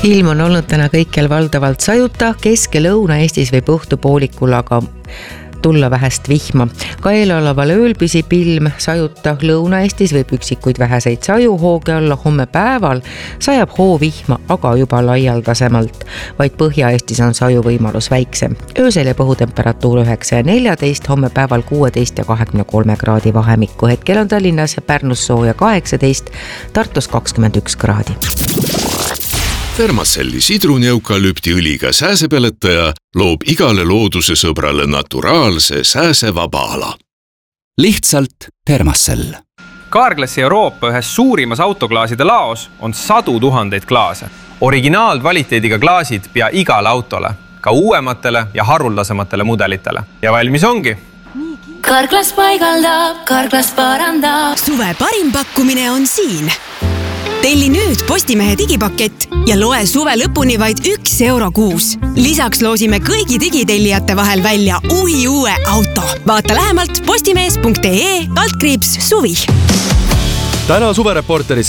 Ilm on olnud täna kõikjal valdavalt sajuta, Kesk- ja Lõuna-Eestis võib õhtupoolikul aga tulla vähest vihma. Ka eeloleval ööl püsib ilm sajuta, Lõuna-Eestis võib üksikuid väheseid sajuhooge olla, homme päeval sajab hoovihma, aga juba laialdasemalt. Vaid Põhja-Eestis on saju võimalus väiksem. Öösel jääb õhutemperatuur 9 ja 14, homme päeval 16 ja 23 kraadi vahemikku. Hetkel on Tallinnas ja Pärnus sooja 18, Tartus 21 kraadi. Thermacelli sidruneukalüpti õliga sääsepeletaja loob igale looduse sõbrale naturaalse sääsevaba ala. Lihtsalt Thermacell. Carglassi Euroopa ühes suurimas autoklaaside laos on 100 000 klaase. Originaalkvaliteediga klaasid pea igale autole, ka uuematele ja haruldasematele mudelitele. Ja valmis ongi. Carglass paigaldab, Carglass parandab. Suve parim pakkumine on siin. Telli nüüd Postimehe digipakett ja loe suve lõpuni vaid €1 kuus. Lisaks loosime kõigi digitellijate vahel välja uue auto. Vaata lähemalt postimees.ee/suvi. Täna suvereporteris.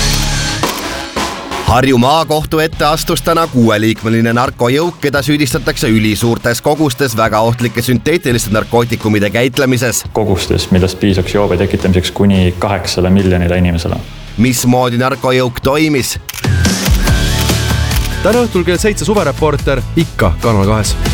Harju maakohtu ette astus täna 6-liikmeline narkojõuk, keda süüdistatakse ülisuurtes kogustes väga ohtlike sünteetiliste narkootikumide käitlemises. Kogustes, millest piisaks joobe tekitamiseks kuni 8 miljonile inimesele. Mismoodi narkojõuk toimis? Täna õhtul kell 7 suvereporter ikka Kanal 2.